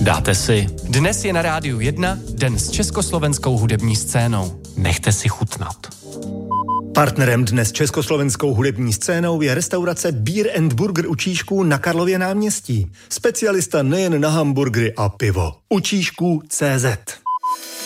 Dáte si. Dnes je na Rádiu 1 den s československou hudební scénou. Nechte si chutnat. Partnerem dnes s československou hudební scénou je restaurace Beer and Burger u Čížků na Karlově náměstí. Specialista nejen na hamburgery a pivo. U Čížků CZ.